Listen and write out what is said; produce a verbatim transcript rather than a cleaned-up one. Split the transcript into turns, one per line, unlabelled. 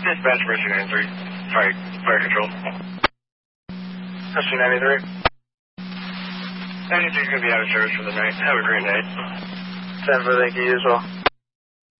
Dispatch, Mercy ninety-three. Fire, fire control. Mercy ninety-three. ninety-three is going to be out of service for the night. Have a great night.
ten for thank you as well.